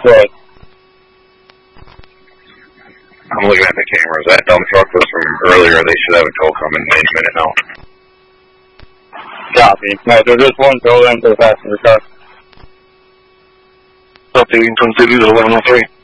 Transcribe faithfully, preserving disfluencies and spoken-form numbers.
ahead. I'm looking at the cameras. That dump truck was from earlier. They should have a tow coming any minute now. Copy. No, there's just one tow into the passenger car. Updating Twin Cities at eleven oh three.